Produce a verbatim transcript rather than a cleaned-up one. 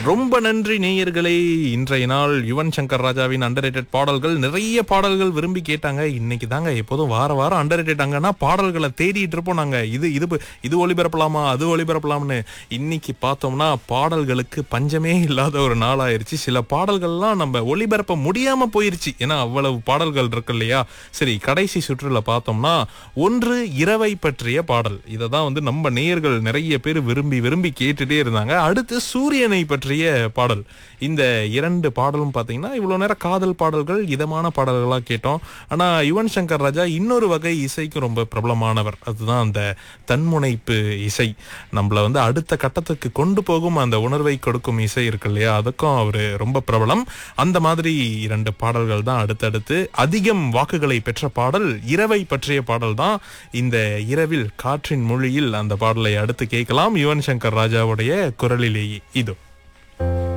ரொம்ப நன்றி நேயர்களே. இன்றைய நாள் யுவன் சங்கர் ராஜாவின் அண்டர்ரேட்டட் பாடல்கள் நிறைய பாடல்கள் விரும்பி கேட்டாங்க. இன்னைக்கு தாங்க எப்போதும் வார வாரம் அண்டர்ரேட்டடாங்கன்னா பாடல்களை தேடிட்டு இருப்போம் நாங்க. இது இது இது ஒளிபரப்பலாமா அது ஒளிபரப்பலாம்னு. இன்னைக்கு பார்த்தோம்னா பாடல்களுக்கு பஞ்சமே இல்லாத ஒரு நாள் ஆயிருச்சு. சில பாடல்கள்லாம் நம்ம ஒளிபரப்ப முடியாம போயிருச்சு, ஏன்னா அவ்வளவு பாடல்கள் இருக்கு இல்லையா. சரி, கடைசி சுற்றுல பார்த்தோம்னா ஒன்று இரவை பற்றிய பாடல். இதை தான் வந்து நம்ம நேயர்கள் நிறைய பேர் விரும்பி விரும்பி கேட்டுட்டே இருந்தாங்க. அடுத்து சூரியனை பற்றிய பாடல். இந்த இரண்டு பாடலும் பாத்தீங்கன்னா இவ்வளவு நேரம் காதல் பாடல்கள், இதமான பாடல்களா கேட்டோம். ஆனா யுவன் சங்கர் ராஜா இன்னொரு வகை இசைக்கு ரொம்ப பிரபலமானவர். அதுதான் அந்த தன்முனைப்பு இசை. நம்மள வந்து அடுத்த கட்டத்துக்கு கொண்டு போகும் அந்த உணர்வை கொடுக்கும் இசை இருக்கு இல்லையா, அதுக்கும் அவரு ரொம்ப பிரபலம். அந்த மாதிரி இரண்டு பாடல்கள் தான் அடுத்தடுத்து அதிகம் வாக்குகளை பெற்ற பாடல் இரவை பற்றிய பாடல் தான். இந்த இரவில் காற்றின் மொழியில் அந்த பாடலை அடுத்து கேட்கலாம் யுவன் சங்கர் ராஜாவுடைய குரலிலேயே. இதோ